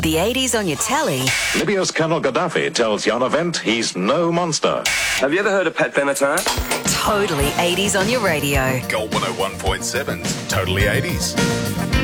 The 80s on your telly. Libya's Colonel Gaddafi tells Yanavent he's no monster. Have you ever heard of Pat Benatar? Totally 80s on your radio. Gold 101.7's Totally 80s.